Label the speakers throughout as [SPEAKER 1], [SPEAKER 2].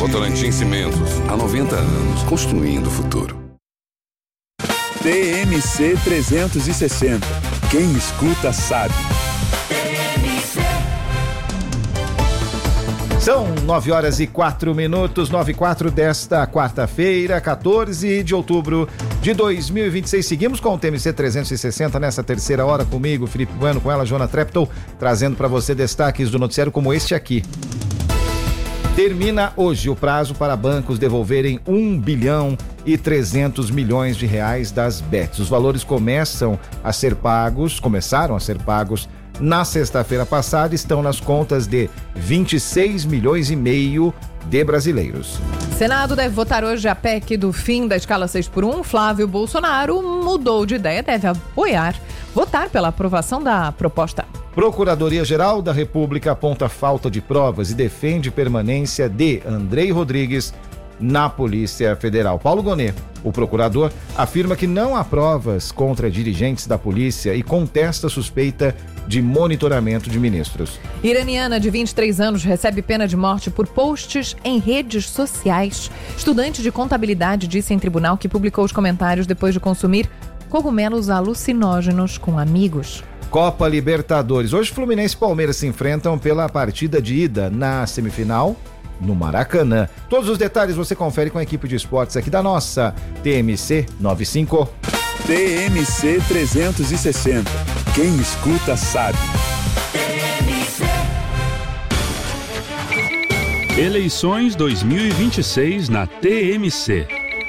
[SPEAKER 1] Votorantim Cimentos, há 90 anos, construindo o futuro.
[SPEAKER 2] TMC 360. Quem escuta sabe.
[SPEAKER 3] São 9h04, 9h04 desta quarta-feira, 14 de outubro de 2026. Seguimos com o TMC 360 nessa terceira hora comigo, Felipe Bueno, com ela, Joana Treptow, trazendo para você destaques do noticiário como este aqui. Termina hoje o prazo para bancos devolverem 1 bilhão e 300 milhões de reais das bets. Os valores começaram a ser pagos na sexta-feira passada, estão nas contas de 26 milhões e meio de brasileiros.
[SPEAKER 4] Senado deve votar hoje a PEC do fim da escala 6x1. Flávio Bolsonaro mudou de ideia, deve votar pela aprovação da proposta.
[SPEAKER 3] Procuradoria-Geral da República aponta falta de provas e defende permanência de Andrei Rodrigues na Polícia Federal. Paulo Gonet, o procurador, afirma que não há provas contra dirigentes da polícia e contesta a suspeita de monitoramento de ministros.
[SPEAKER 4] Iraniana de 23 anos recebe pena de morte por posts em redes sociais. Estudante de contabilidade disse em tribunal que publicou os comentários depois de consumir cogumelos alucinógenos com amigos.
[SPEAKER 3] Copa Libertadores. Hoje Fluminense e Palmeiras se enfrentam pela partida de ida na semifinal no Maracanã. Todos os detalhes você confere com a equipe de esportes aqui da nossa TMC 95.
[SPEAKER 2] TMC 360. Quem escuta sabe.
[SPEAKER 5] Eleições 2026 na TMC.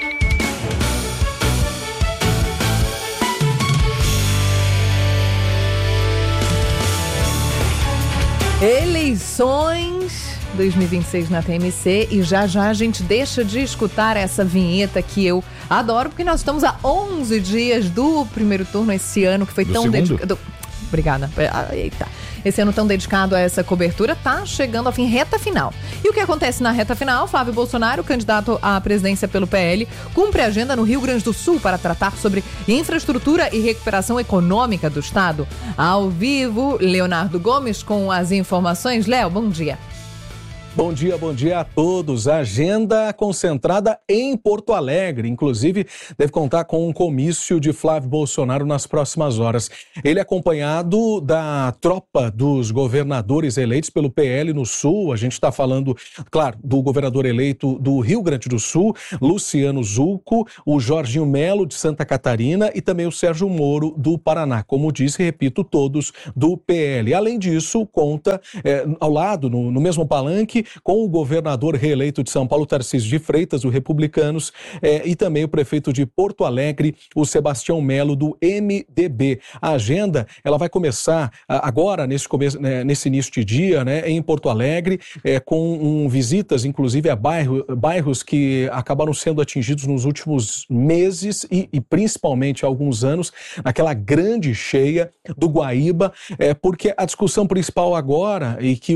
[SPEAKER 4] Eleições 2026 na TMC, e já a gente deixa de escutar essa vinheta que eu adoro, porque nós estamos a 11 dias do primeiro turno esse ano, que foi tão dedicado. Obrigada. Eita. Esse ano tão dedicado a essa cobertura, tá chegando ao fim, reta final. E o que acontece na reta final? Flávio Bolsonaro, candidato à presidência pelo PL, cumpre a agenda no Rio Grande do Sul para tratar sobre infraestrutura e recuperação econômica do estado. Ao vivo, Leonardo Gomes com as informações. Léo, bom dia.
[SPEAKER 6] Bom dia a todos. A agenda concentrada em Porto Alegre, inclusive deve contar com um comício de Flávio Bolsonaro nas próximas horas. Ele é acompanhado da tropa dos governadores eleitos pelo PL no Sul. A gente está falando, claro, do governador eleito do Rio Grande do Sul, Luciano Zucco, o Jorginho Melo de Santa Catarina e também o Sérgio Moro do Paraná. Como disse, repito, todos do PL. Além disso, conta ao lado, no mesmo palanque, com o governador reeleito de São Paulo, Tarcísio de Freitas, do Republicanos, e também o prefeito de Porto Alegre, o Sebastião Melo, do MDB. A agenda, ela vai começar agora, nesse início de dia, né, em Porto Alegre, com visitas, inclusive, a bairros que acabaram sendo atingidos nos últimos meses e principalmente há alguns anos, naquela grande cheia do Guaíba, porque a discussão principal agora, e que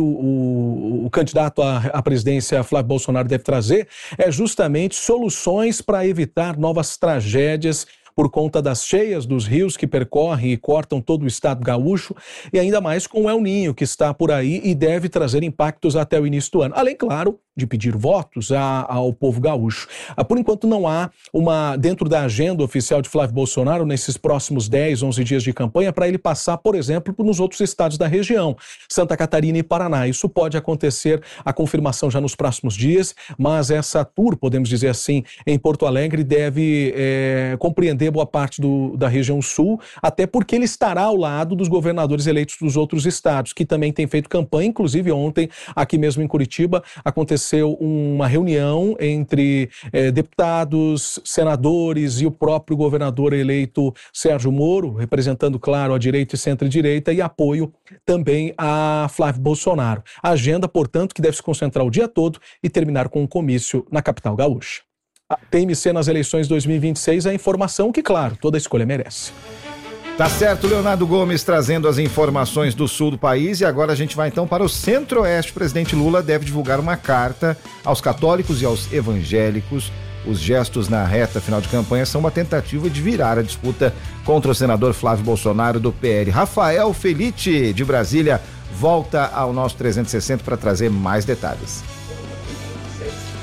[SPEAKER 6] o candidato à presidência Flávio Bolsonaro deve trazer, é justamente soluções para evitar novas tragédias por conta das cheias dos rios que percorrem e cortam todo o estado gaúcho, e ainda mais com o El Niño, que está por aí e deve trazer impactos até o início do ano. Além, claro, de pedir votos ao povo gaúcho. Por enquanto não há dentro da agenda oficial de Flávio Bolsonaro, nesses próximos 10, 11 dias de campanha, para ele passar, por exemplo, nos outros estados da região, Santa Catarina e Paraná. Isso pode acontecer, a confirmação já nos próximos dias, mas essa tour, podemos dizer assim, em Porto Alegre deve compreender boa parte da região sul, até porque ele estará ao lado dos governadores eleitos dos outros estados, que também têm feito campanha. Inclusive ontem, aqui mesmo em Curitiba, aconteceu uma reunião entre deputados, senadores e o próprio governador eleito Sérgio Moro, representando, claro, a direita e centro-direita, e apoio também a Flávio Bolsonaro. A agenda, portanto, que deve se concentrar o dia todo e terminar com um comício na capital gaúcha. A TMC nas eleições 2026 é a informação que, claro, toda escolha merece.
[SPEAKER 3] Tá certo, Leonardo Gomes trazendo as informações do sul do país, e agora a gente vai então para o centro-oeste. O presidente Lula deve divulgar uma carta aos católicos e aos evangélicos. Os gestos na reta final de campanha são uma tentativa de virar a disputa contra o senador Flávio Bolsonaro do PL. Rafael Felite, de Brasília, volta ao nosso 360 para trazer mais detalhes.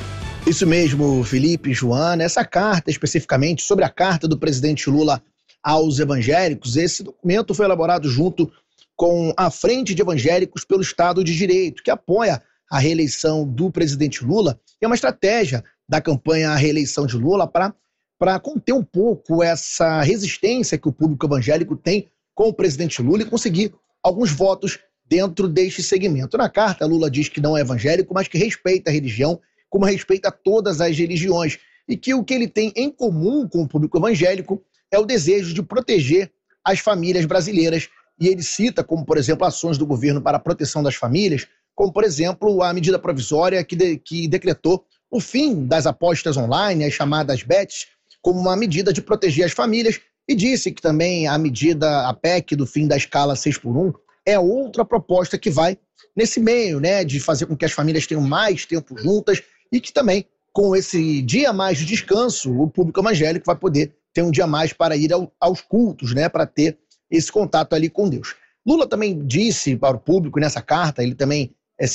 [SPEAKER 7] Isso mesmo, Felipe, Joana. Essa carta, especificamente sobre a carta do presidente Lula aos evangélicos, esse documento foi elaborado junto com a Frente de Evangélicos pelo Estado de Direito, que apoia a reeleição do presidente Lula. É uma estratégia da campanha à reeleição de Lula para conter um pouco essa resistência que o público evangélico tem com o presidente Lula e conseguir alguns votos dentro deste segmento. Na carta, Lula diz que não é evangélico, mas que respeita a religião, como respeita todas as religiões, e que o que ele tem em comum com o público evangélico é o desejo de proteger as famílias brasileiras. E ele cita como, por exemplo, ações do governo para a proteção das famílias, como, por exemplo, a medida provisória que decretou o fim das apostas online, as chamadas bets, como uma medida de proteger as famílias, e disse que também a PEC do fim da escala 6x1 é outra proposta que vai nesse meio, né, de fazer com que as famílias tenham mais tempo juntas e que também, com esse dia a mais de descanso, o público evangélico vai poder ter um dia a mais para ir aos cultos, né, para ter esse contato ali com Deus. Lula também disse para o público nessa carta, ele também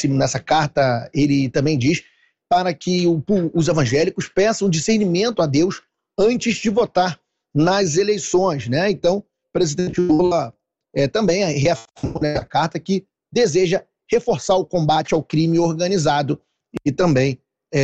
[SPEAKER 7] diz para que os evangélicos peçam discernimento a Deus antes de votar nas eleições, né? Então, o presidente Lula também reafirmou nessa carta que deseja reforçar o combate ao crime organizado e também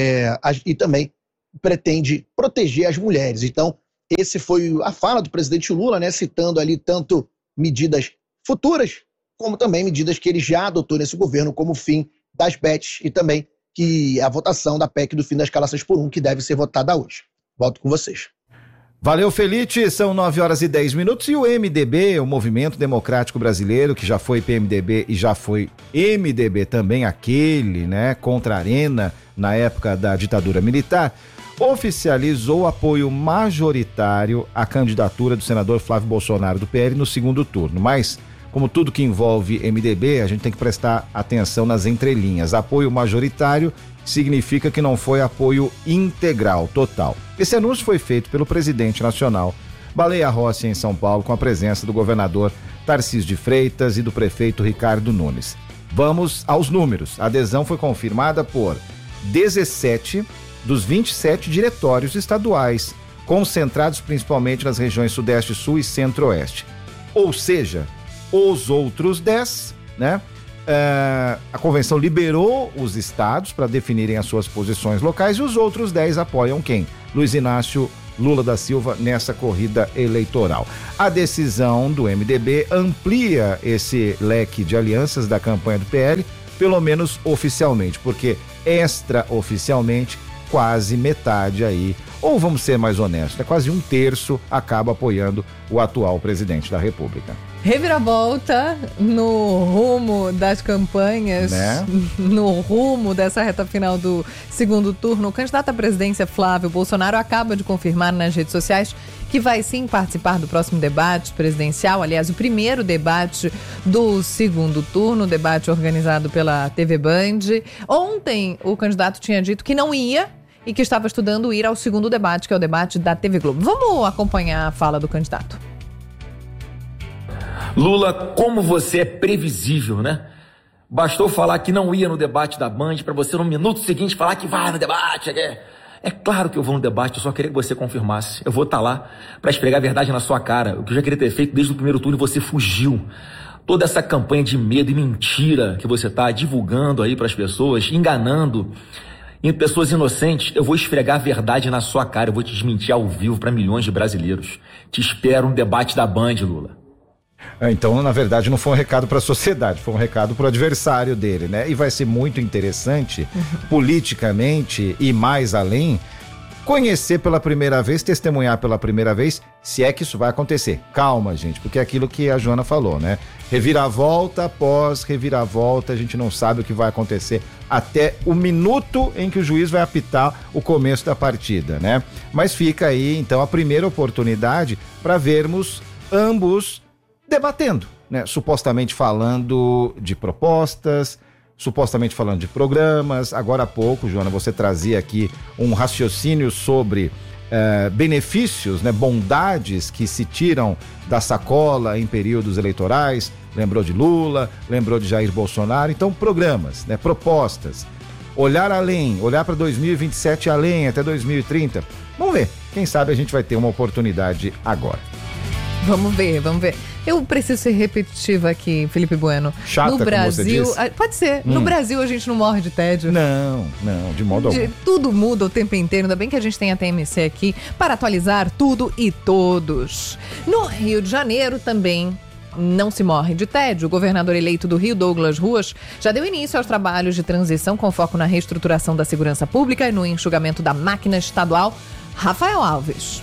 [SPEAKER 7] pretende proteger as mulheres. Então, esse foi a fala do presidente Lula, né, citando ali tanto medidas futuras, como também medidas que ele já adotou nesse governo, como o fim das bets e também que a votação da PEC do fim da escala 6x1, que deve ser votada hoje. Volto com vocês.
[SPEAKER 3] Valeu, Felite. São 9h10 e o MDB, o Movimento Democrático Brasileiro, que já foi PMDB e já foi MDB também, aquele, né, contra a Arena na época da ditadura militar, oficializou apoio majoritário à candidatura do senador Flávio Bolsonaro do PL no segundo turno. Mas, como tudo que envolve MDB, a gente tem que prestar atenção nas entrelinhas. Apoio majoritário significa que não foi apoio integral, total. Esse anúncio foi feito pelo presidente nacional Baleia Rossi em São Paulo, com a presença do governador Tarcísio de Freitas e do prefeito Ricardo Nunes. Vamos aos números. A adesão foi confirmada por 17 dos 27 diretórios estaduais, concentrados principalmente nas regiões Sudeste, Sul e Centro-Oeste. Ou seja, os outros 10, né? A convenção liberou os estados para definirem as suas posições locais e os outros 10 apoiam quem? Luiz Inácio Lula da Silva nessa corrida eleitoral. A decisão do MDB amplia esse leque de alianças da campanha do PL, pelo menos oficialmente, porque extraoficialmente quase metade aí, ou vamos ser mais honestos, quase 1/3 acaba apoiando o atual presidente da República.
[SPEAKER 4] Reviravolta no rumo das campanhas,
[SPEAKER 3] né?
[SPEAKER 4] No rumo dessa reta final do segundo turno. O candidato à presidência Flávio Bolsonaro acaba de confirmar nas redes sociais que vai sim participar do próximo debate presidencial, aliás, o primeiro debate do segundo turno, debate organizado pela TV Band. Ontem o candidato tinha dito que não ia e que estava estudando ir ao segundo debate, que é o debate da TV Globo. Vamos acompanhar a fala do candidato.
[SPEAKER 8] Lula, como você é previsível, né? Bastou falar que não ia no debate da Band para você no minuto seguinte falar que vai no debate. É claro que eu vou no debate, eu só queria que você confirmasse. Eu vou estar lá para esfregar a verdade na sua cara. O que eu já queria ter feito desde o primeiro turno e você fugiu. Toda essa campanha de medo e mentira que você está divulgando aí para as pessoas, enganando pessoas inocentes, eu vou esfregar a verdade na sua cara, eu vou te desmentir ao vivo para milhões de brasileiros. Te espero no debate da Band, Lula.
[SPEAKER 3] Então, na verdade, não foi um recado para a sociedade, foi um recado para o adversário dele, né? E vai ser muito interessante, politicamente e mais além, conhecer pela primeira vez, testemunhar pela primeira vez, se é que isso vai acontecer. Calma, gente, porque é aquilo que a Joana falou, né? Reviravolta após reviravolta, a gente não sabe o que vai acontecer até o minuto em que o juiz vai apitar o começo da partida, né? Mas fica aí, então, a primeira oportunidade para vermos ambos debatendo, né? Supostamente falando de propostas, supostamente falando de programas. Agora há pouco, Joana, você trazia aqui um raciocínio sobre benefícios, né? Bondades que se tiram da sacola em períodos eleitorais. Lembrou de Lula, lembrou de Jair Bolsonaro. Então, programas, né? Propostas. olhar além, olhar para 2027 além, até 2030. Vamos ver, quem sabe a gente vai ter uma oportunidade agora.
[SPEAKER 4] Vamos ver. Eu preciso ser repetitiva aqui, Felipe Bueno.
[SPEAKER 3] Chata,
[SPEAKER 4] no Brasil,
[SPEAKER 3] como você disse?
[SPEAKER 4] pode ser. No Brasil a gente não morre de tédio.
[SPEAKER 3] Não, de modo algum.
[SPEAKER 4] Tudo muda o tempo inteiro. Ainda bem que a gente tem a TMC aqui para atualizar tudo e todos. No Rio de Janeiro também não se morre de tédio. O governador eleito do Rio, Douglas Ruas, já deu início aos trabalhos de transição com foco na reestruturação da segurança pública e no enxugamento da máquina estadual. Rafael Alves.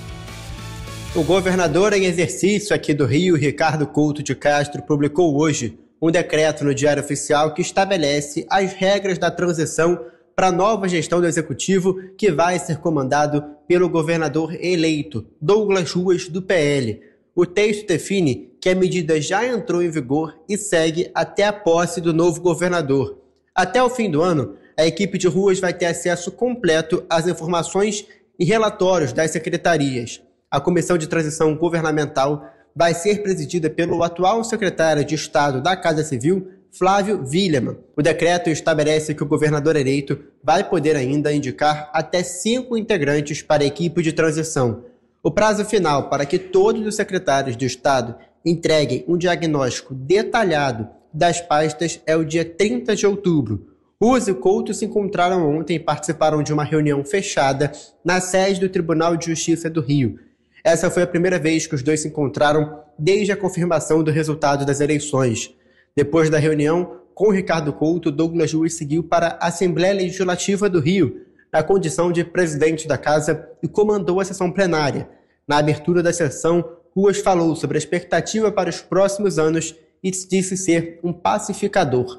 [SPEAKER 9] O governador em exercício aqui do Rio, Ricardo Couto de Castro, publicou hoje um decreto no Diário Oficial que estabelece as regras da transição para a nova gestão do Executivo que vai ser comandado pelo governador eleito, Douglas Ruas, do PL. O texto define que a medida já entrou em vigor e segue até a posse do novo governador. Até o fim do ano, a equipe de Ruas vai ter acesso completo às informações e relatórios das secretarias. A Comissão de Transição Governamental vai ser presidida pelo atual secretário de Estado da Casa Civil, Flávio Wijlemann. O decreto estabelece que o governador eleito vai poder ainda indicar até 5 integrantes para a equipe de transição. O prazo final para que todos os secretários de Estado entreguem um diagnóstico detalhado das pastas é o dia 30 de outubro. Ruas e Couto se encontraram ontem e participaram de uma reunião fechada na sede do Tribunal de Justiça do Rio. Essa foi a primeira vez que os dois se encontraram desde a confirmação do resultado das eleições. Depois da reunião, com Ricardo Couto, Douglas Ruas seguiu para a Assembleia Legislativa do Rio, na condição de presidente da casa, e comandou a sessão plenária. Na abertura da sessão, Ruas falou sobre a expectativa para os próximos anos e disse ser um pacificador.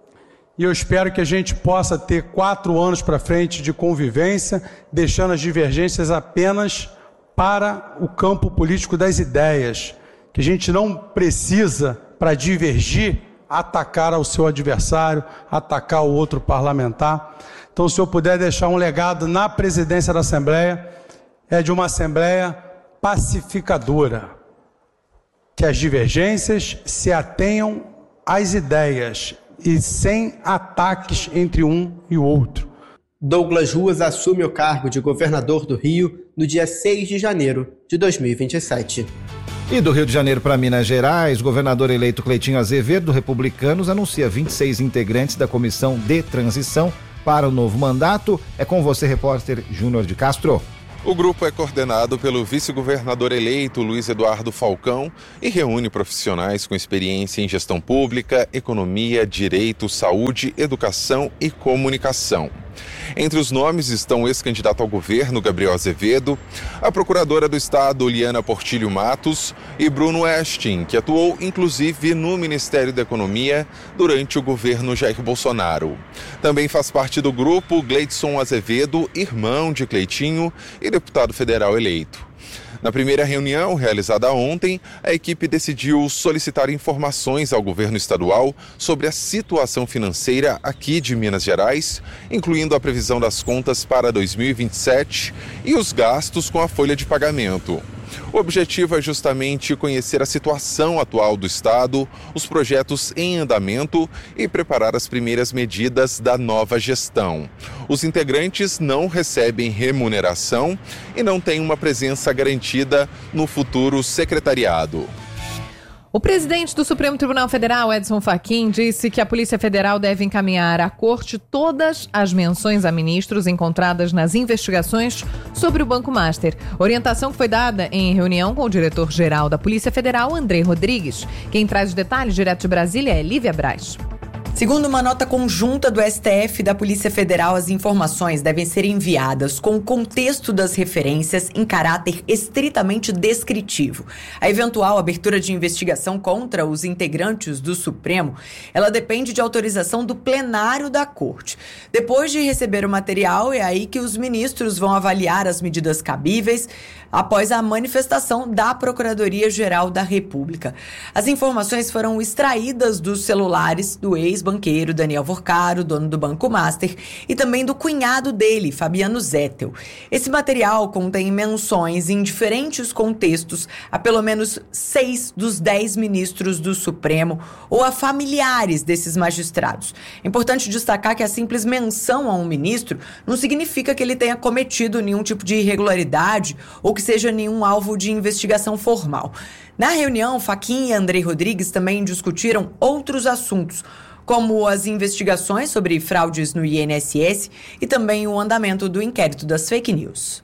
[SPEAKER 10] E eu espero que a gente possa ter 4 anos para frente de convivência, deixando as divergências apenas para o campo político das ideias, que a gente não precisa, para divergir, atacar ao seu adversário, atacar o outro parlamentar. Então, se eu puder deixar um legado na presidência da Assembleia, é de uma Assembleia pacificadora, que as divergências se atenham às ideias e sem ataques entre um e o outro.
[SPEAKER 9] Douglas Ruas assume o cargo de governador do Rio no dia 6 de janeiro de 2027.
[SPEAKER 3] E do Rio de Janeiro para Minas Gerais, o governador eleito Cleitinho Azevedo, do Republicanos, anuncia 26 integrantes da comissão de transição para o novo mandato. É com você, repórter Júnior de Castro.
[SPEAKER 11] O grupo é coordenado pelo vice-governador eleito Luiz Eduardo Falcão e reúne profissionais com experiência em gestão pública, economia, direito, saúde, educação e comunicação. Entre os nomes estão o ex-candidato ao governo, Gabriel Azevedo, a procuradora do Estado, Liana Portilho Matos, e Bruno Westin, que atuou inclusive no Ministério da Economia durante o governo Jair Bolsonaro. Também faz parte do grupo Gleidson Azevedo, irmão de Cleitinho e deputado federal eleito. Na primeira reunião, realizada ontem, a equipe decidiu solicitar informações ao governo estadual sobre a situação financeira aqui de Minas Gerais, incluindo a previsão das contas para 2027 e os gastos com a folha de pagamento. O objetivo é justamente conhecer a situação atual do Estado, os projetos em andamento e preparar as primeiras medidas da nova gestão. Os integrantes não recebem remuneração e não têm uma presença garantida no futuro secretariado.
[SPEAKER 4] O presidente do Supremo Tribunal Federal, Edson Fachin, disse que a Polícia Federal deve encaminhar à Corte todas as menções a ministros encontradas nas investigações sobre o Banco Master. Orientação que foi dada em reunião com o diretor-geral da Polícia Federal, André Rodrigues. Quem traz os detalhes direto de Brasília é Lívia Braz.
[SPEAKER 12] Segundo uma nota conjunta do STF e da Polícia Federal, as informações devem ser enviadas com o contexto das referências em caráter estritamente descritivo. A eventual abertura de investigação contra os integrantes do Supremo, ela depende de autorização do plenário da Corte. Depois de receber o material, é aí que os ministros vão avaliar as medidas cabíveis após a manifestação da Procuradoria-Geral da República. As informações foram extraídas dos celulares do ex-banqueiro ex-banqueiro Daniel Vorcaro, dono do Banco Master, e também do cunhado dele, Fabiano Zettel. Esse material contém menções em diferentes contextos a pelo menos 6 dos 10 ministros do Supremo ou a familiares desses magistrados. É importante destacar que a simples menção a um ministro não significa que ele tenha cometido nenhum tipo de irregularidade ou que seja nenhum alvo de investigação formal. Na reunião, Fachin e André Rodrigues também discutiram outros assuntos, como as investigações sobre fraudes no INSS e também o andamento do inquérito das fake news.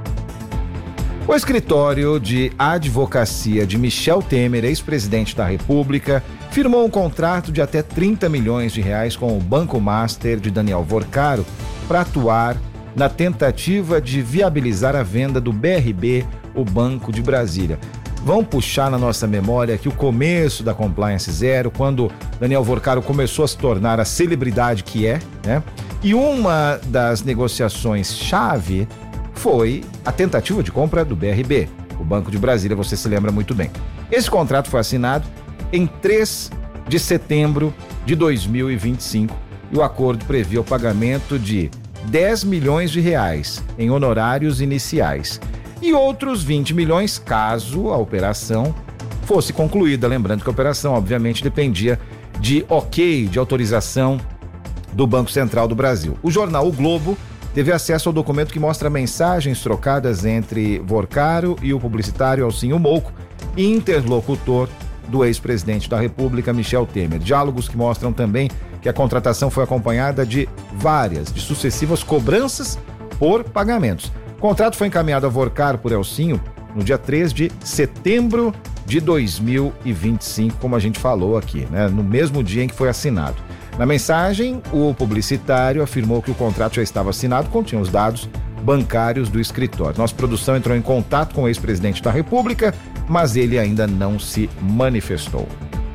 [SPEAKER 3] O escritório de advocacia de Michel Temer, ex-presidente da República, firmou um contrato de até 30 milhões de reais com o Banco Master de Daniel Vorcaro para atuar na tentativa de viabilizar a venda do BRB, o Banco de Brasília. Vamos puxar na nossa memória aqui o começo da Compliance Zero, quando Daniel Vorcaro começou a se tornar a celebridade que é, né? E uma das negociações-chave foi a tentativa de compra do BRB, o Banco de Brasília, você se lembra muito bem. Esse contrato foi assinado em 3 de setembro de 2025 e o acordo previa o pagamento de 10 milhões de reais em honorários iniciais e outros 20 milhões caso a operação fosse concluída. Lembrando que a operação, obviamente, dependia de autorização do Banco Central do Brasil. O jornal O Globo teve acesso ao documento que mostra mensagens trocadas entre Vorcaro e o publicitário Alcinho Mouco, interlocutor do ex-presidente da República, Michel Temer. Diálogos que mostram também que a contratação foi acompanhada de sucessivas cobranças por pagamentos. O contrato foi encaminhado a Vorcaro por Alcinho no dia 3 de setembro de 2025, como a gente falou aqui, né? No mesmo dia em que foi assinado. Na mensagem, o publicitário afirmou que o contrato já estava assinado, continha os dados bancários do escritório. Nossa produção entrou em contato com o ex-presidente da República, mas ele ainda não se manifestou.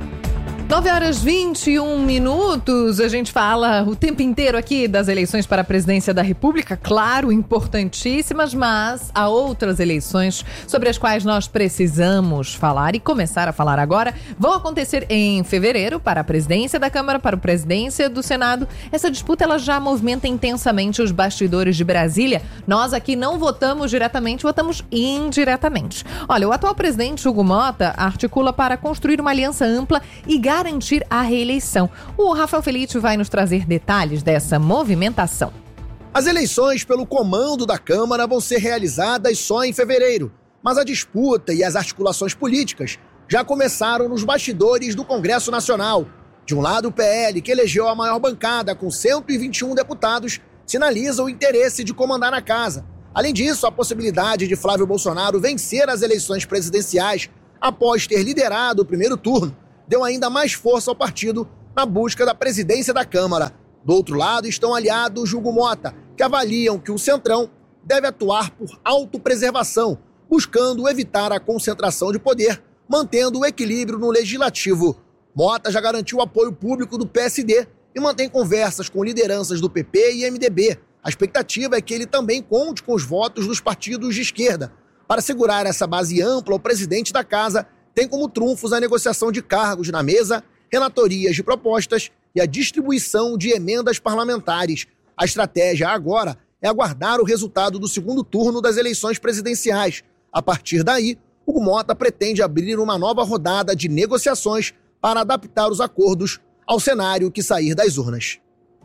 [SPEAKER 4] 9h21. A gente fala o tempo inteiro aqui das eleições para a presidência da República, claro, importantíssimas, mas há outras eleições sobre as quais nós precisamos falar e começar a falar agora. Vão acontecer em fevereiro para a presidência da Câmara, para a presidência do Senado. Essa disputa ela já movimenta intensamente os bastidores de Brasília. Nós aqui não votamos diretamente, votamos indiretamente. Olha, o atual presidente Hugo Motta articula para construir uma aliança ampla e garantir a reeleição. O Rafael Felite vai nos trazer detalhes dessa movimentação.
[SPEAKER 7] As eleições pelo comando da Câmara vão ser realizadas só em fevereiro, mas a disputa e as articulações políticas já começaram nos bastidores do Congresso Nacional. De um lado, o PL, que elegeu a maior bancada com 121 deputados, sinaliza o interesse de comandar a casa. Além disso, a possibilidade de Flávio Bolsonaro vencer as eleições presidenciais após ter liderado o primeiro turno deu ainda mais força ao partido na busca da presidência da Câmara. Do outro lado estão aliados Hugo Motta, que avaliam que o Centrão deve atuar por autopreservação, buscando evitar a concentração de poder, mantendo o equilíbrio no legislativo. Motta já garantiu apoio público do PSD e mantém conversas com lideranças do PP e MDB. A expectativa é que ele também conte com os votos dos partidos de esquerda. Para segurar essa base ampla, o presidente da casa tem como trunfos a negociação de cargos na mesa, relatorias de propostas e a distribuição de emendas parlamentares. A estratégia agora é aguardar o resultado do segundo turno das eleições presidenciais. A partir daí, Hugo Motta pretende abrir uma nova rodada de negociações para adaptar os acordos ao cenário que sair das urnas.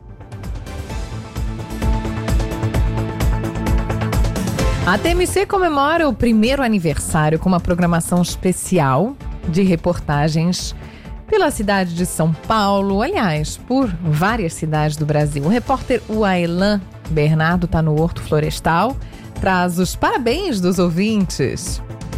[SPEAKER 4] A TMC comemora o primeiro aniversário com uma programação especial de reportagens pela cidade de São Paulo, aliás, por várias cidades do Brasil. O repórter Uailan Bernardo está no Horto Florestal, traz os parabéns dos ouvintes.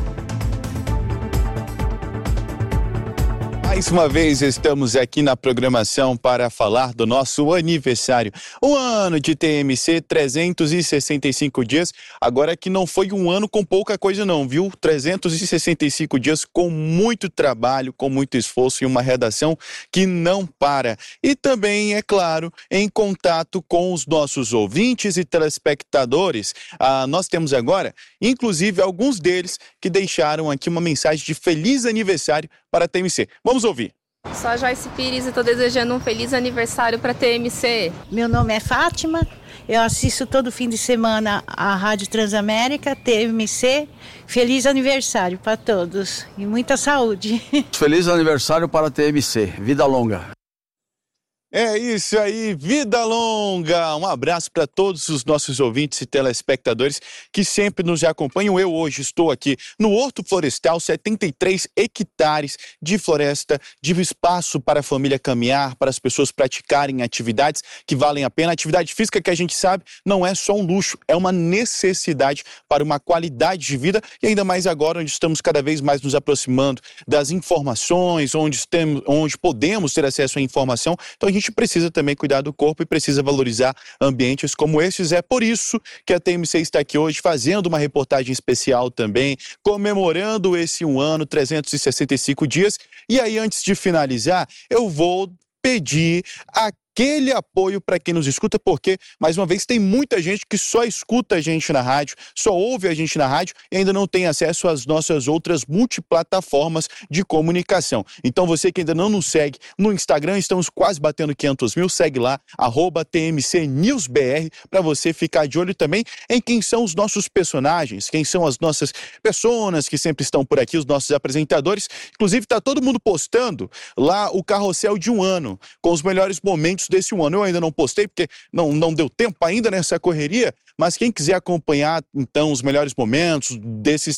[SPEAKER 13] Mais uma vez estamos aqui na programação para falar do nosso aniversário. Um ano de TMC, 365 dias. Agora que não foi um ano com pouca coisa não, viu? 365 dias com muito trabalho, com muito esforço e uma redação que não para. E também, é claro, em contato com os nossos ouvintes e telespectadores. Nós temos agora, inclusive, alguns deles que deixaram aqui uma mensagem de feliz aniversário para a TMC. Vamos ouvir.
[SPEAKER 14] Sou a Joyce Pires e estou desejando um feliz aniversário para a TMC.
[SPEAKER 15] Meu nome é Fátima, eu assisto todo fim de semana a Rádio Transamérica, TMC. Feliz aniversário para todos e muita saúde.
[SPEAKER 16] Feliz aniversário para a TMC, vida longa.
[SPEAKER 13] É isso aí, vida longa! Um abraço para todos os nossos ouvintes e telespectadores que sempre nos acompanham. Eu hoje estou aqui no Horto Florestal, 73 hectares de floresta, de espaço para a família caminhar, para as pessoas praticarem atividades que valem a pena. Atividade física, que a gente sabe, não é só um luxo, é uma necessidade para uma qualidade de vida, e ainda mais agora, onde estamos cada vez mais nos aproximando das informações, onde podemos ter acesso à informação. Então a gente precisa também cuidar do corpo e precisa valorizar ambientes como esses. É por isso que a TMC está aqui hoje fazendo uma reportagem especial também, comemorando esse 1 ano, 365 dias. E aí, antes de finalizar, eu vou pedir aquele apoio para quem nos escuta, porque, mais uma vez, tem muita gente que só escuta a gente na rádio, só ouve a gente na rádio e ainda não tem acesso às nossas outras multiplataformas de comunicação. Então, você que ainda não nos segue no Instagram, estamos quase batendo 500 mil, segue lá, @TMCNewsBR, para você ficar de olho também em quem são os nossos personagens, quem são as nossas pessoas que sempre estão por aqui, os nossos apresentadores. Inclusive, está todo mundo postando lá o carrossel de 1 ano, com os melhores momentos desse 1 ano. Eu ainda não postei, porque não deu tempo ainda nessa correria, mas quem quiser acompanhar, então, os melhores momentos desses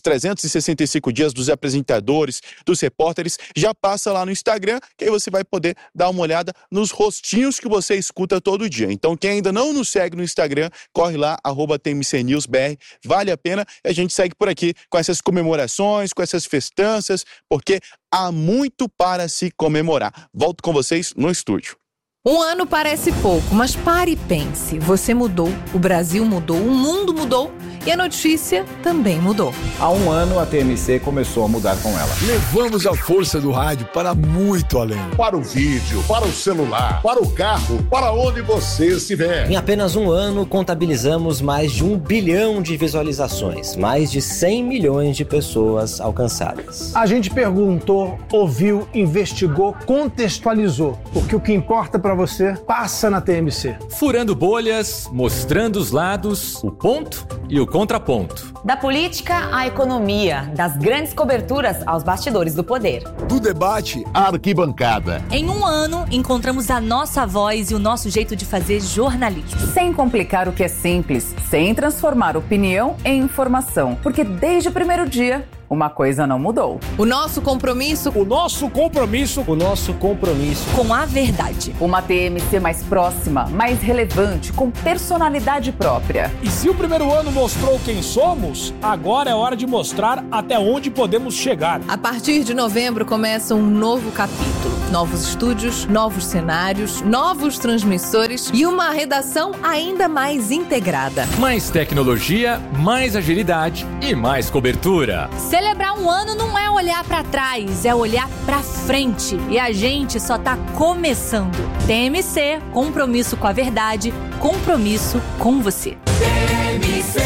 [SPEAKER 13] 365 dias dos apresentadores, dos repórteres, já passa lá no Instagram, que aí você vai poder dar uma olhada nos rostinhos que você escuta todo dia. Então, quem ainda não nos segue no Instagram, corre lá, @TMCNewsBR, vale a pena, e a gente segue por aqui com essas comemorações, com essas festanças, porque há muito para se comemorar. Volto com vocês no estúdio.
[SPEAKER 4] 1 ano parece pouco, mas pare e pense. Você mudou, o Brasil mudou, o mundo mudou e a notícia também mudou.
[SPEAKER 3] Há 1 ano, a TMC começou a mudar com ela.
[SPEAKER 17] Levamos a força do rádio para muito além.
[SPEAKER 18] Para o vídeo, para o celular, para o carro, para onde você estiver.
[SPEAKER 19] Em apenas 1 ano, contabilizamos mais de 1 bilhão de visualizações, mais de 100 milhões de pessoas alcançadas.
[SPEAKER 20] A gente perguntou, ouviu, investigou, contextualizou, porque o que importa para você passa na TMC.
[SPEAKER 21] Furando bolhas, mostrando os lados, o ponto e o contraponto.
[SPEAKER 22] Da política à economia, das grandes coberturas aos bastidores do poder.
[SPEAKER 17] Do debate à arquibancada.
[SPEAKER 23] Em 1 ano, encontramos a nossa voz e o nosso jeito de fazer jornalismo.
[SPEAKER 24] Sem complicar o que é simples, sem transformar opinião em informação. Porque desde o primeiro dia, uma coisa não mudou.
[SPEAKER 4] O nosso compromisso.
[SPEAKER 21] O nosso compromisso.
[SPEAKER 19] O nosso compromisso.
[SPEAKER 23] Com a verdade.
[SPEAKER 24] Uma TMC mais próxima, mais relevante, com personalidade própria.
[SPEAKER 21] E se o primeiro ano mostrou quem somos, agora é hora de mostrar até onde podemos chegar.
[SPEAKER 4] A partir de novembro começa um novo capítulo. Novos estúdios, novos cenários, novos transmissores e uma redação ainda mais integrada.
[SPEAKER 21] Mais tecnologia, mais agilidade e mais cobertura.
[SPEAKER 23] Celebrar 1 ano não é olhar pra trás, é olhar pra frente. E a gente só tá começando. TMC, compromisso com a verdade, compromisso com você. TMC.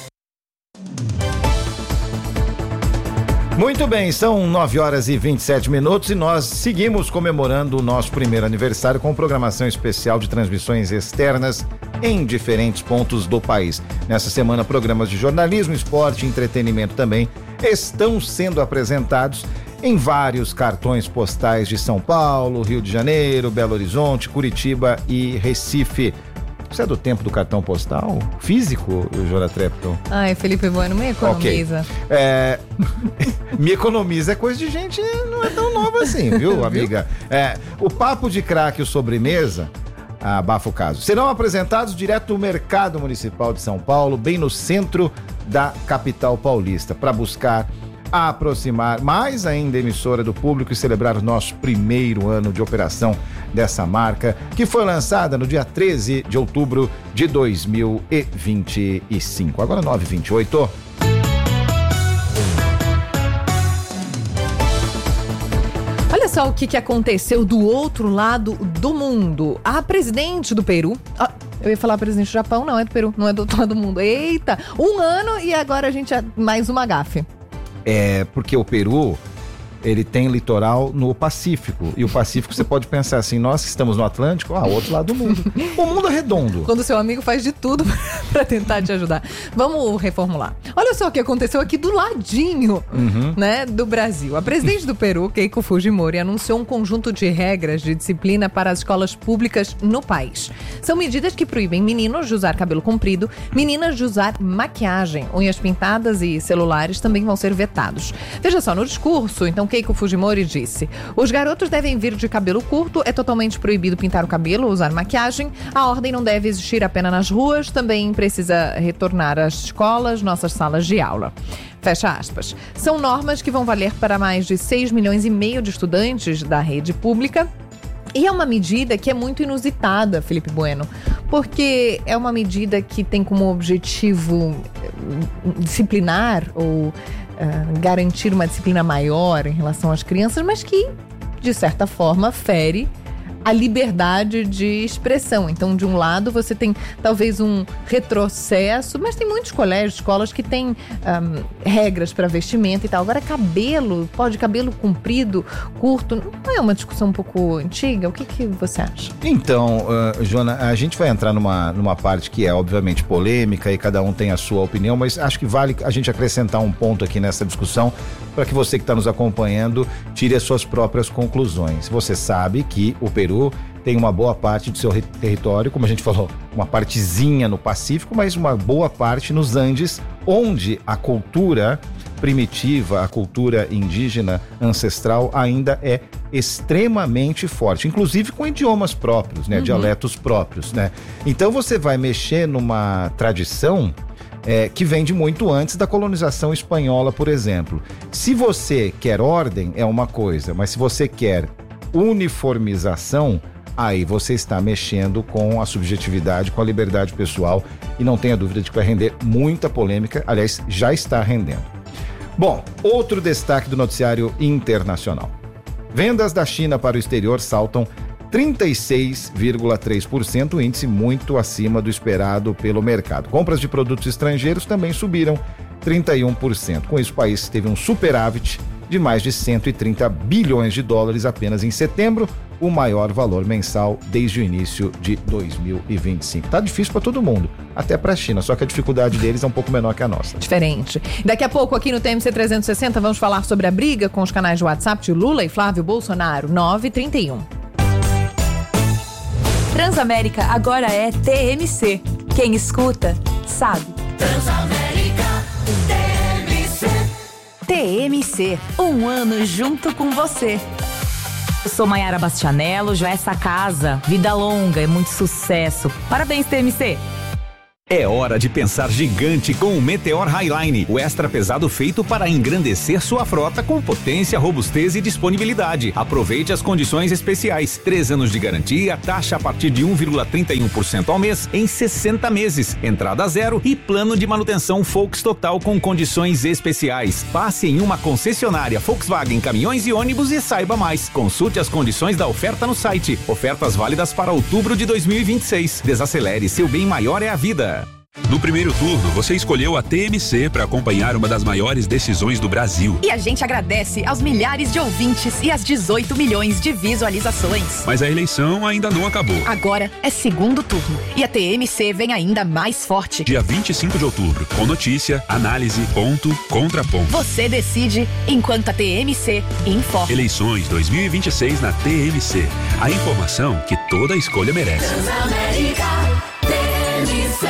[SPEAKER 3] Muito bem, são 9h27 e nós seguimos comemorando o nosso primeiro aniversário com programação especial de transmissões externas em diferentes pontos do país. Nessa semana, programas de jornalismo, esporte e entretenimento também estão sendo apresentados em vários cartões postais de São Paulo, Rio de Janeiro, Belo Horizonte, Curitiba e Recife. Você é do tempo do cartão postal físico, Jora Trepton?
[SPEAKER 4] Ai, Felipe Bueno, me economiza.
[SPEAKER 3] Okay. Me economiza é coisa de gente não é tão nova assim, viu, amiga? O papo de craque e o sobremesa, abafa o caso, serão apresentados direto do Mercado Municipal de São Paulo, bem no centro da capital paulista, para buscar aproximar mais ainda a emissora do público e celebrar o nosso primeiro ano de operação dessa marca, que foi lançada no dia 13 de outubro de 2025. Agora 9h28.
[SPEAKER 4] Olha só o que aconteceu do outro lado do mundo. A presidente do Peru... Eu ia falar presidente do Japão, não é do Peru, não é do outro lado do mundo. Eita, 1 ano e agora a gente mais uma gafe.
[SPEAKER 3] Porque o Peru ele tem litoral no Pacífico. E o Pacífico você pode pensar assim, nós que estamos no Atlântico, outro lado do mundo. O mundo é redondo.
[SPEAKER 4] Quando seu amigo faz de tudo para tentar te ajudar. Vamos reformular. Olha só o que aconteceu aqui do ladinho, né, do Brasil. A presidente do Peru, Keiko Fujimori, anunciou um conjunto de regras de disciplina para as escolas públicas no país. São medidas que proíbem meninos de usar cabelo comprido, meninas de usar maquiagem, unhas pintadas e celulares também vão ser vetados. Veja só, no discurso, então Keiko Fujimori disse: os garotos devem vir de cabelo curto, é totalmente proibido pintar o cabelo ou usar maquiagem, a ordem não deve existir apenas nas ruas, também precisa retornar às escolas, nossas salas de aula. Fecha aspas. São normas que vão valer para mais de 6,5 milhões de estudantes da rede pública. E é uma medida que é muito inusitada, Felipe Bueno, porque é uma medida que tem como objetivo disciplinar ou garantir uma disciplina maior em relação às crianças, mas que, de certa forma, fere a liberdade de expressão. Então, de um lado, você tem talvez um retrocesso, mas tem muitos colégios, escolas que têm regras para vestimenta e tal. Agora, cabelo comprido, curto, não é uma discussão um pouco antiga? O que você acha?
[SPEAKER 3] Então, Joana, a gente vai entrar numa parte que é obviamente polêmica e cada um tem a sua opinião, mas acho que vale a gente acrescentar um ponto aqui nessa discussão para que você que está nos acompanhando tire as suas próprias conclusões. Você sabe que o Peru tem uma boa parte do seu território, como a gente falou, uma partezinha no Pacífico, mas uma boa parte nos Andes, onde a cultura primitiva, a cultura indígena ancestral ainda é extremamente forte, inclusive com idiomas próprios, né, dialetos próprios, né? Então você vai mexer numa tradição que vem de muito antes da colonização espanhola, por exemplo. Se você quer ordem, é uma coisa, mas se você quer uniformização, aí você está mexendo com a subjetividade, com a liberdade pessoal, e não tenha dúvida de que vai render muita polêmica, aliás, já está rendendo. Bom, outro destaque do noticiário internacional. Vendas da China para o exterior saltam 36,3%, índice muito acima do esperado pelo mercado. Compras de produtos estrangeiros também subiram 31%. Com isso, o país teve um superávit de mais de 130 bilhões de dólares apenas em setembro, o maior valor mensal desde o início de 2025. Tá difícil para todo mundo, até para a China, só que a dificuldade deles é um pouco menor que a nossa.
[SPEAKER 4] Diferente. Daqui a pouco aqui no TMC 360 vamos falar sobre a briga com os canais de WhatsApp de Lula e Flávio Bolsonaro, 9h31.
[SPEAKER 23] Transamérica agora é TMC. Quem escuta, sabe.
[SPEAKER 1] Transamérica,
[SPEAKER 23] TMC, um ano junto com você.
[SPEAKER 22] Eu sou Maiara Bastianello, já essa casa, vida longa, é muito sucesso. Parabéns, TMC!
[SPEAKER 2] É hora de pensar gigante com o Meteor Highline, o extra pesado feito para engrandecer sua frota com potência, robustez e disponibilidade. Aproveite as condições especiais. 3 anos de garantia, taxa a partir de 1,31% ao mês em 60 meses, entrada zero e plano de manutenção Volks Total com condições especiais. Passe em uma concessionária Volkswagen Caminhões e Ônibus e saiba mais. Consulte as condições da oferta no site. Ofertas válidas para outubro de 2026. Desacelere, seu bem maior é a vida.
[SPEAKER 5] No primeiro turno, você escolheu a TMC para acompanhar uma das maiores decisões do Brasil.
[SPEAKER 22] E a gente agradece aos milhares de ouvintes e às 18 milhões de visualizações.
[SPEAKER 5] Mas a eleição ainda não acabou.
[SPEAKER 22] Agora é segundo turno e a TMC vem ainda mais forte.
[SPEAKER 5] Dia 25 de outubro, com notícia, análise, ponto, contraponto.
[SPEAKER 22] Você decide enquanto a TMC informa.
[SPEAKER 5] Eleições 2026 na TMC. A informação que toda escolha merece.
[SPEAKER 1] Transamérica, TMC.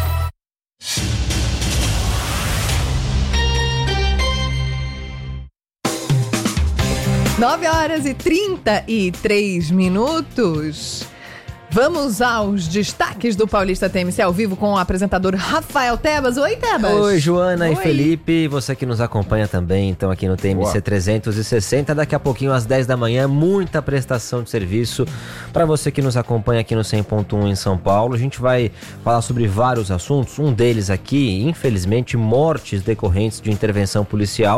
[SPEAKER 4] 9h33. Vamos aos destaques do Paulista TMC ao vivo com o apresentador Rafael Tebas. Oi, Tebas.
[SPEAKER 19] Oi, Joana. Oi. E Felipe. Você que nos acompanha também, então, aqui no TMC Boa. 360. Daqui a pouquinho, às 10 da manhã, muita prestação de serviço para você que nos acompanha aqui no 100.1 em São Paulo. A gente vai falar sobre vários assuntos. Um deles aqui, infelizmente, mortes decorrentes de intervenção policial.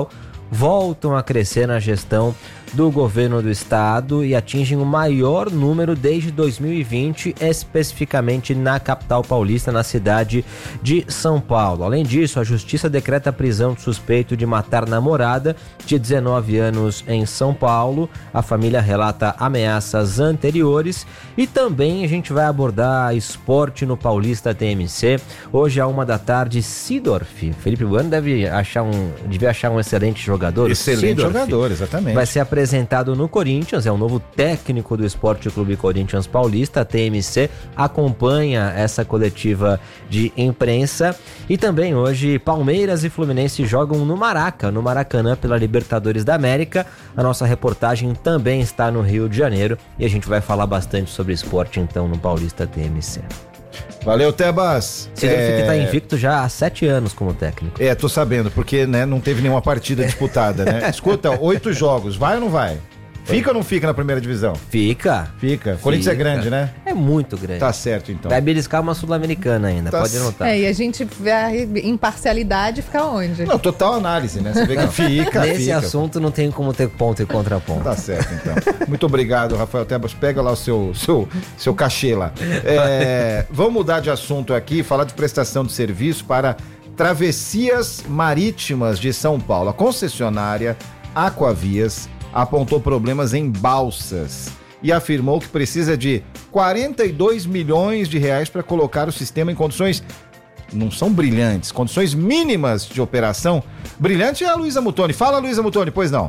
[SPEAKER 19] voltam a crescer na gestão do governo do estado e atingem o maior número desde 2020, especificamente na capital paulista, na cidade de São Paulo. Além disso, a justiça decreta a prisão de suspeito de matar namorada de 19 anos em São Paulo. A família relata ameaças anteriores e também a gente vai abordar esporte no Paulista TMC. Hoje, à 13h, Seedorf. Felipe Bueno devia achar um excelente jogador.
[SPEAKER 3] Excelente jogador, exatamente.
[SPEAKER 19] Vai ser apresentado no Corinthians, é o novo técnico do Esporte Clube Corinthians Paulista. A TMC acompanha essa coletiva de imprensa. E também hoje Palmeiras e Fluminense jogam no Maracanã pela Libertadores da América. A nossa reportagem também está no Rio de Janeiro e a gente vai falar bastante sobre esporte então no Paulista TMC.
[SPEAKER 3] Valeu, Tebas.
[SPEAKER 19] Você deve estar invicto já há 7 anos como técnico.
[SPEAKER 3] Tô sabendo, porque não teve nenhuma partida disputada, né? Escuta, 8 jogos, vai ou não vai? Fica ou não fica na primeira divisão?
[SPEAKER 19] Fica.
[SPEAKER 3] Corinthians é grande, né?
[SPEAKER 19] É muito grande.
[SPEAKER 3] Tá certo, então.
[SPEAKER 19] Vai beliscar uma sul-americana ainda, pode anotar.
[SPEAKER 4] E a gente vê a imparcialidade fica onde?
[SPEAKER 3] Não, total análise, né? Você vê que fica.
[SPEAKER 19] Nesse assunto não tem como ter ponto e contraponto.
[SPEAKER 3] Tá certo, então. Muito obrigado, Rafael Tebas. Pega lá o seu cachê lá. Vamos mudar de assunto aqui, falar de prestação de serviço para travessias marítimas de São Paulo. A concessionária Aquavias apontou problemas em balsas e afirmou que precisa de 42 milhões de reais para colocar o sistema em condições, não são brilhantes, condições mínimas de operação. Brilhante é a Luísa Mutoni. Fala, Luísa Mutoni, pois não?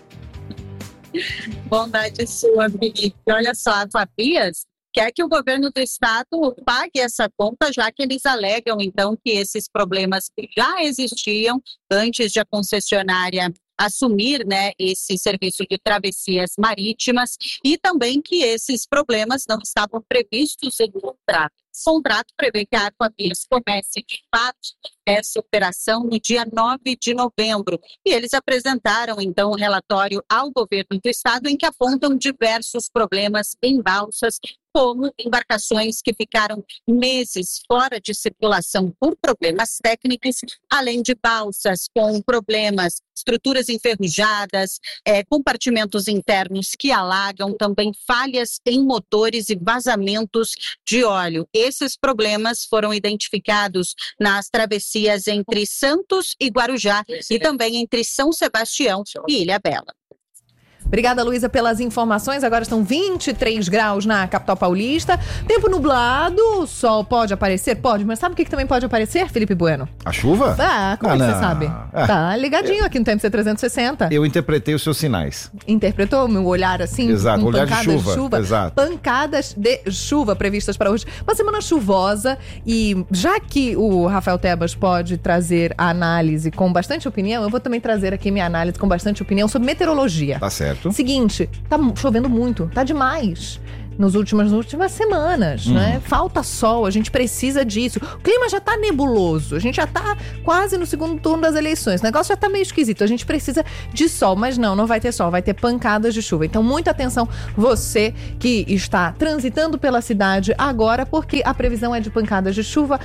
[SPEAKER 6] Bondade sua, Felipe. Olha só, a Aquavias quer que o governo do estado pague essa conta, já que eles alegam, então, que esses problemas já existiam antes de a concessionária assumir, né, esse serviço de travessias marítimas e também que esses problemas não estavam previstos em contrato. O contrato prevê que a Aquavias comece de fato essa operação no dia 9 de novembro. E eles apresentaram, então, um relatório ao governo do estado em que apontam diversos problemas em balsas, como embarcações que ficaram meses fora de circulação por problemas técnicos, além de balsas com problemas, estruturas enferrujadas, compartimentos internos que alagam, também falhas em motores e vazamentos de óleo. Esses problemas foram identificados nas travessias entre Santos e Guarujá e também entre São Sebastião e Ilhabela.
[SPEAKER 4] Obrigada, Luísa, pelas informações. Agora estão 23 graus na capital paulista. Tempo nublado, o sol pode aparecer? Pode, mas sabe o que também pode aparecer, Felipe Bueno?
[SPEAKER 3] A chuva?
[SPEAKER 4] Como é que você sabe? Tá ligadinho aqui no TMC 360.
[SPEAKER 3] Eu interpretei os seus sinais.
[SPEAKER 4] Interpretou o meu olhar assim?
[SPEAKER 3] Exato,
[SPEAKER 4] com
[SPEAKER 3] olhar de chuva. Exato.
[SPEAKER 4] Pancadas de chuva previstas para hoje. Uma semana chuvosa e já que o Rafael Tebas pode trazer a análise com bastante opinião, eu vou também trazer aqui minha análise com bastante opinião sobre meteorologia.
[SPEAKER 3] Tá certo.
[SPEAKER 4] Seguinte, tá chovendo muito, tá demais. Nas últimas semanas, né? Falta sol, a gente precisa disso. O clima já tá nebuloso, a gente já tá quase no segundo turno das eleições. O negócio já tá meio esquisito, a gente precisa de sol, mas não vai ter sol, vai ter pancadas de chuva. Então, muita atenção, você que está transitando pela cidade agora, porque a previsão é de pancadas de chuva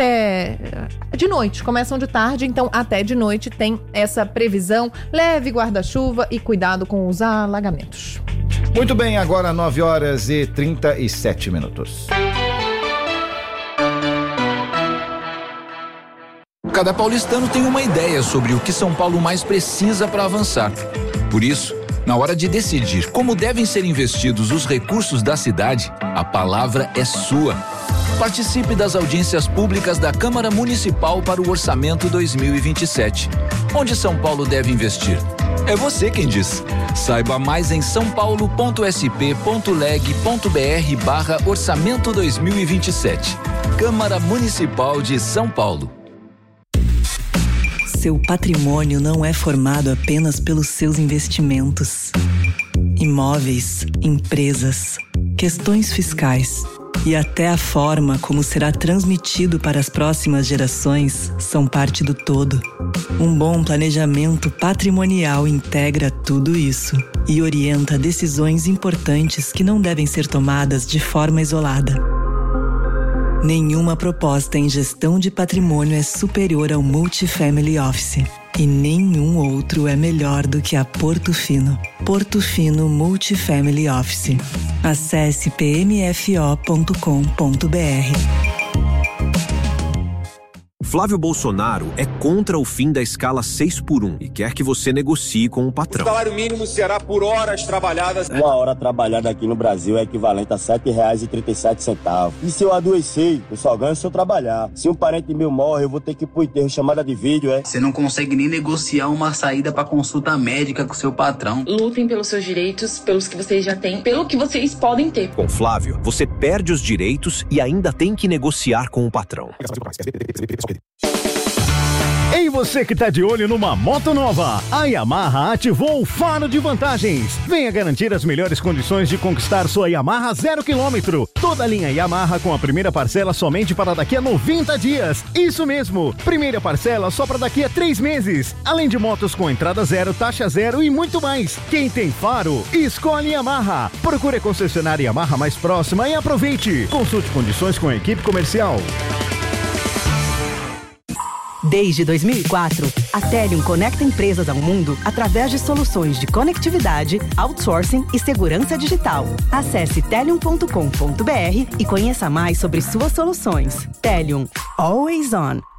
[SPEAKER 4] até de noite, começam de tarde, então até de noite tem essa previsão. Leve guarda-chuva e cuidado com os alagamentos.
[SPEAKER 3] Muito bem, agora 9h37.
[SPEAKER 8] Cada paulistano tem uma ideia sobre o que São Paulo mais precisa para avançar. Por isso, na hora de decidir como devem ser investidos os recursos da cidade, a palavra é sua. Participe das audiências públicas da Câmara Municipal para o Orçamento 2027. Onde São Paulo deve investir? É você quem diz. Saiba mais em saopaulo.sp.leg.br/orçamento 2027. Câmara Municipal de São Paulo.
[SPEAKER 9] Seu patrimônio não é formado apenas pelos seus investimentos. Imóveis, empresas, questões fiscais e até a forma como será transmitido para as próximas gerações são parte do todo. Um bom planejamento patrimonial integra tudo isso e orienta decisões importantes que não devem ser tomadas de forma isolada. Nenhuma proposta em gestão de patrimônio é superior ao Multifamily Office. E nenhum outro é melhor do que a Portofino. Portofino Multifamily Office. Acesse pmfo.com.br.
[SPEAKER 7] Flávio Bolsonaro é contra o fim da escala 6x1 e quer que você negocie com o patrão.
[SPEAKER 10] O salário mínimo será por horas trabalhadas.
[SPEAKER 11] Uma hora trabalhada aqui no Brasil é equivalente a R$ 7,37. E se eu adoecer, eu só ganho se eu trabalhar. Se um parente meu morre, eu vou ter que ir pro enterro, chamada de vídeo,
[SPEAKER 12] Você não consegue nem negociar uma saída pra consulta médica com seu patrão.
[SPEAKER 25] Lutem pelos seus direitos, pelos que vocês já têm, pelo que vocês podem ter.
[SPEAKER 7] Com Flávio, você perde os direitos e ainda tem que negociar com o patrão.
[SPEAKER 26] Ei, você que tá de olho numa moto nova, a Yamaha ativou o Faro de Vantagens. Venha garantir as melhores condições de conquistar sua Yamaha 0 km. Toda a linha Yamaha com a primeira parcela somente para daqui a 90 dias. Isso mesmo, primeira parcela só para daqui a 3 meses. Além de motos com entrada zero, taxa zero e muito mais. Quem tem Faro, escolhe Yamaha. Procure a concessionária Yamaha mais próxima e aproveite. Consulte condições com a equipe comercial.
[SPEAKER 27] Desde 2004, a Telium conecta empresas ao mundo através de soluções de conectividade, outsourcing e segurança digital. Acesse telium.com.br e conheça mais sobre suas soluções. Telium. Always on.